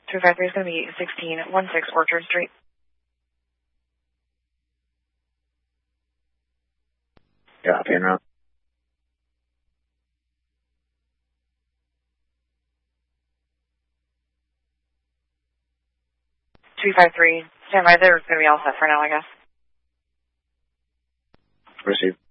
253 is going to be 1616 Orchard Street. Copy en route. Stand by. They're going to be all set for now, I guess. Received.